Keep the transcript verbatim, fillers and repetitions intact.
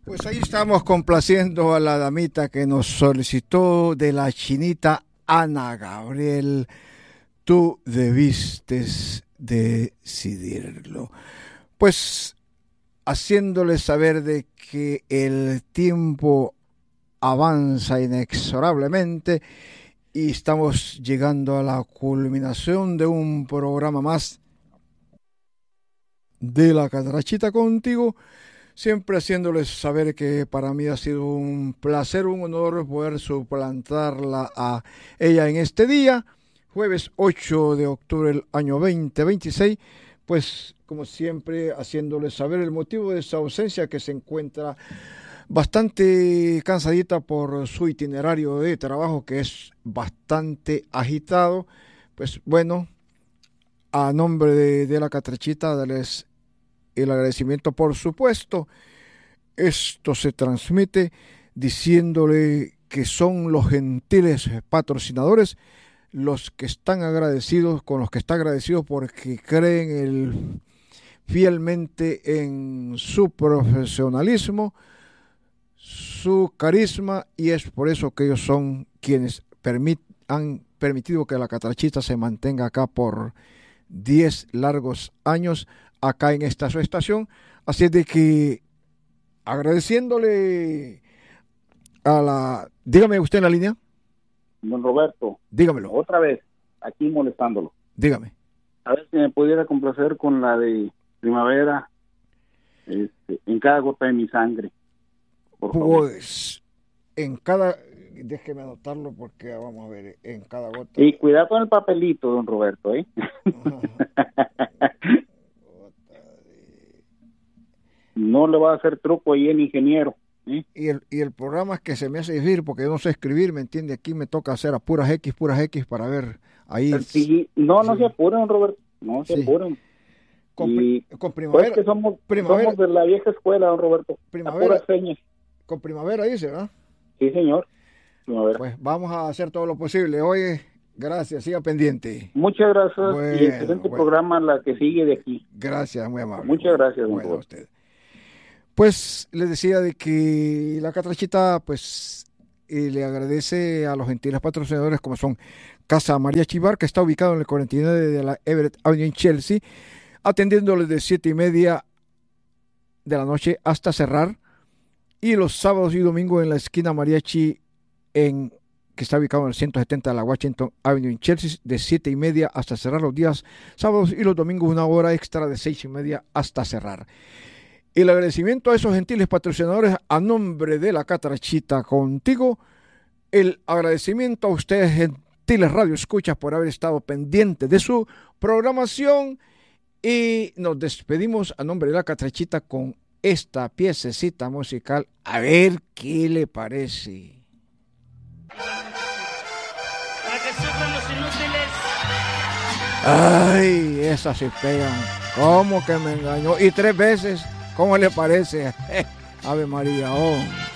Pues ahí estamos complaciendo a la damita que nos solicitó de la chinita Ana Gabriel. Tú debiste decidirlo. Pues haciéndoles saber de que el tiempo avanza inexorablemente y estamos llegando a la culminación de un programa más de La Catrachita Contigo, siempre haciéndoles saber que para mí ha sido un placer, un honor poder suplantarla a ella en este día, jueves ocho de octubre del año veinte veintiséis, pues como siempre haciéndoles saber el motivo de su ausencia, que se encuentra bastante cansadita por su itinerario de trabajo, que es bastante agitado. Pues bueno, a nombre de, de la Catrachita, darles el agradecimiento, por supuesto. Esto se transmite diciéndole que son los gentiles patrocinadores los que están agradecidos, con los que está agradecido porque creen el, fielmente en su profesionalismo, su carisma, y es por eso que ellos son quienes permit, han permitido que la Catrachita se mantenga acá por diez largos años, acá en esta su estación. Así de que agradeciéndole a la... Dígame usted en la línea. Don Roberto. Dígamelo. Otra vez, aquí molestándolo. Dígame. A ver si me pudiera complacer con la de Primavera, este, en cada gota de mi sangre. Por favor. Pues en cada... Déjeme anotarlo porque vamos a ver, en cada gota... Y cuidado con el papelito, don Roberto, ¿eh? No le va a hacer truco ahí el ingeniero. ¿eh? Y el, y el programa es que se me hace difícil porque yo no sé escribir, ¿me entiende? Aquí me toca hacer a puras X, puras X para ver ahí. Sí, no, no sí. se apuren, don Roberto, no se sí. apuren. Con, y, con primavera. Pues que somos, primavera. somos de la vieja escuela, don Roberto. Primavera. A puras señas. Con primavera dice, ¿verdad? Sí, señor. Primavera. Pues vamos a hacer todo lo posible. Oye, gracias, siga pendiente. Muchas gracias bueno, y excelente bueno. programa la que sigue de aquí. Gracias, muy amable. Muchas gracias, don bueno, Roberto. A usted. Pues les decía de que la Catrachita pues eh, le agradece a los gentiles patrocinadores como son Casa María Chivar, que está ubicado en el cuarenta y nueve de la Everett Avenue en Chelsea, atendiéndoles de siete y media de la noche hasta cerrar, y los sábados y domingos en la esquina Mariachi, en, que está ubicado en el ciento setenta de la Washington Avenue en Chelsea, de siete y media hasta cerrar los días sábados, y los domingos una hora extra de seis y media hasta cerrar. El agradecimiento a esos gentiles patrocinadores a nombre de la Catrachita Contigo. El agradecimiento a ustedes, gentiles Radio Escuchas, por haber estado pendientes de su programación. Y nos despedimos a nombre de la Catrachita con esta piececita musical. A ver qué le parece. Para que sufran los inútiles. Ay, esas se pegan. ¿Cómo que me engañó? Y tres veces. ¿Cómo le parece? Ave María, oh.